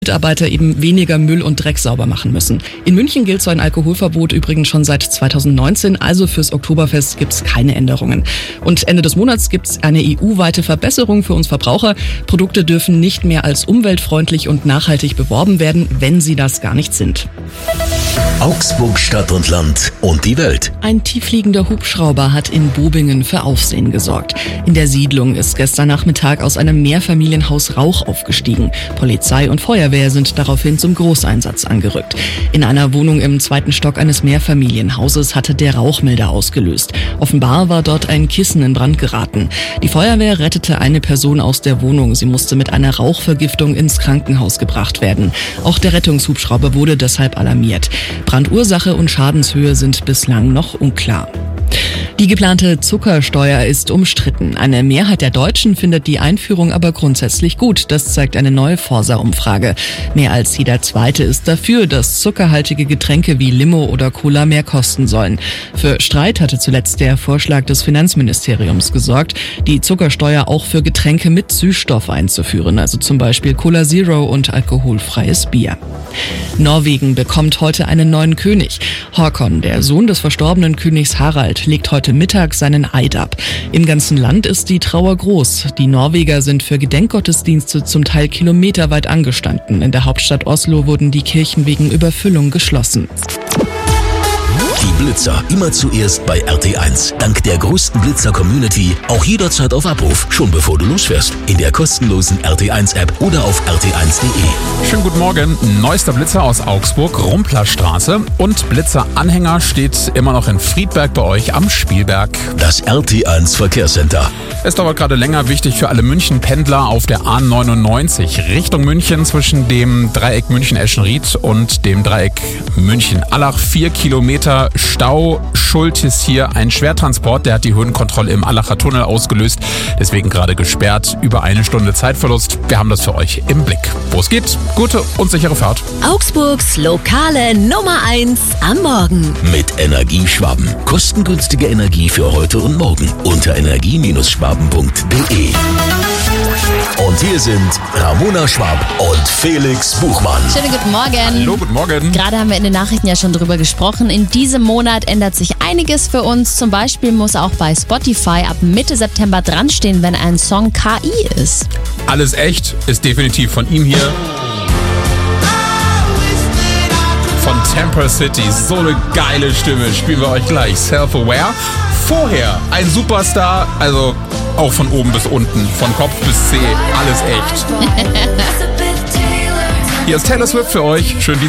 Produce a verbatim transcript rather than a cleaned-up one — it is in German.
Mitarbeiter eben weniger Müll und Dreck sauber machen müssen. In München gilt so ein Alkoholverbot übrigens schon seit zweitausendneunzehn, also fürs Oktoberfest gibt's keine Änderungen. Und Ende des Monats gibt's eine E U-weite Verbesserung für uns Verbraucher. Produkte dürfen nicht mehr als umweltfreundlich und nachhaltig beworben werden, wenn sie das gar nicht sind. Augsburg Stadt und Land und die Welt. Ein tieffliegender Hubschrauber hat in Bobingen für Aufsehen gesorgt. In der Siedlung ist gestern Nachmittag aus einem Mehrfamilienhaus Rauch aufgestiegen. Polizei und Feuerwehr sind daraufhin zum Großeinsatz angerückt. In einer Wohnung im zweiten Stock eines Mehrfamilienhauses hatte der Rauchmelder ausgelöst. Offenbar war dort ein Kissen in Brand geraten. Die Feuerwehr rettete eine Person aus der Wohnung. Sie musste mit einer Rauchvergiftung ins Krankenhaus gebracht werden. Auch der Rettungshubschrauber wurde deshalb alarmiert. Brandursache und Schadenshöhe sind bislang noch unklar. Die geplante Zuckersteuer ist umstritten. Eine Mehrheit der Deutschen findet die Einführung aber grundsätzlich gut. Das zeigt eine neue Forsa-Umfrage. Mehr als jeder Zweite ist dafür, dass zuckerhaltige Getränke wie Limo oder Cola mehr kosten sollen. Für Streit hatte zuletzt der Vorschlag des Finanzministeriums gesorgt, die Zuckersteuer auch für Getränke mit Süßstoff einzuführen, also zum Beispiel Cola Zero und alkoholfreies Bier. Norwegen bekommt heute einen neuen König. Håkon, der Sohn des verstorbenen Königs Harald, legt heute Mittag seinen Eid ab. Im ganzen Land ist die Trauer groß. Die Norweger sind für Gedenkgottesdienste zum Teil kilometerweit angestanden. In der Hauptstadt Oslo wurden die Kirchen wegen Überfüllung geschlossen. Die Blitzer immer zuerst bei R T eins. Dank der größten Blitzer-Community auch jederzeit auf Abruf, schon bevor du losfährst. In der kostenlosen R T eins App oder auf r t eins punkt d e. Schönen guten Morgen. Neuester Blitzer aus Augsburg, Rumplerstraße. Und Blitzer-Anhänger steht immer noch in Friedberg bei euch am Spielberg. Das R T eins Verkehrscenter. Es dauert gerade länger, wichtig für alle München-Pendler auf der A neunundneunzig Richtung München zwischen dem Dreieck München-Eschenried und dem Dreieck München-Allach. Vier Kilometer Stau. Schuld ist hier ein Schwertransport, der hat die Höhenkontrolle im Allacher Tunnel ausgelöst. Deswegen gerade gesperrt. Über eine Stunde Zeitverlust. Wir haben das für euch im Blick. Wo es geht, gute und sichere Fahrt. Augsburgs lokale Nummer eins am Morgen. Mit Energieschwaben. Kostengünstige Energie für heute und morgen. Unter energie schwaben punkt d e. Und hier sind Ramona Schwab und Felix Buchmann. Schönen guten Morgen. Hallo, guten Morgen. Gerade haben wir in den Nachrichten ja schon drüber gesprochen. In diesem Monat ändert sich einiges für uns. Zum Beispiel muss auch bei Spotify ab Mitte September dranstehen, wenn ein Song K I ist. Alles echt ist definitiv von ihm hier. Von Temper City. So eine geile Stimme. Spielen wir euch gleich. Self-Aware. Vorher ein Superstar, also auch von oben bis unten, von Kopf bis Zeh, alles echt. Hier ist Taylor Swift für euch. Schönen Dienstag.